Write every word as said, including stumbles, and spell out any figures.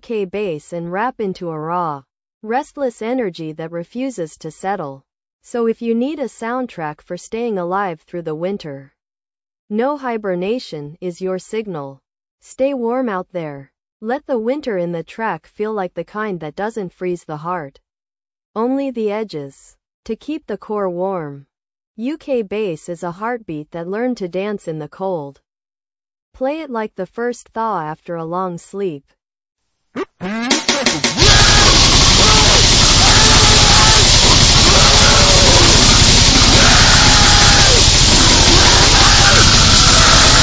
K bass and rap into a raw, restless energy that refuses to settle. So if you need a soundtrack for staying alive through the winter, No Hibernation is your signal. Stay warm out there. Let the winter in the track feel like the kind that doesn't freeze the heart, only the edges, to keep the core warm. U K bass is a heartbeat that learned to dance in the cold. Play it like the first thaw after a long sleep.